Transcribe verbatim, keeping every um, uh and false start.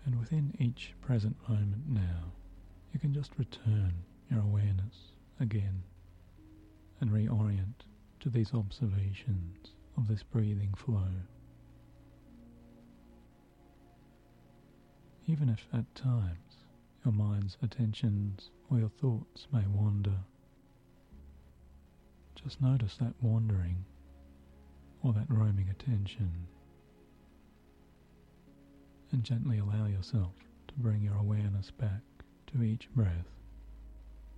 And within each present moment now, you can just return your awareness again and reorient to these observations of this breathing flow. Even if at times your mind's attentions or your thoughts may wander, just notice that wandering or that roaming attention and gently allow yourself to bring your awareness back to each breath.